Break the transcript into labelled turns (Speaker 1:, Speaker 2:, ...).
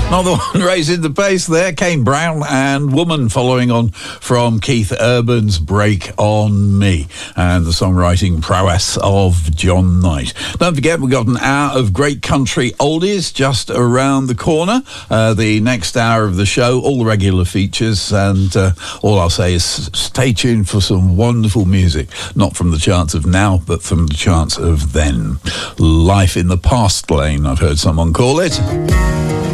Speaker 1: Another one raising the pace there. Kane Brown and Woman, following on from Keith Urban's Break on Me and the songwriting prowess of John Knight. Don't forget, we've got an hour of great country oldies just around the corner. The next hour of the show, all the regular features, and all I'll say is stay tuned for some wonderful music. Not from the charts of now, but from the charts of then. Life in the Past Lane, I've heard someone call it.